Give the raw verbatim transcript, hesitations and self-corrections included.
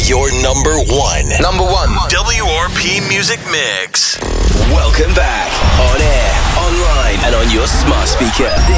Your number one. Number one. W R P Music Mix. Welcome back. On air, online, and on your smart speaker.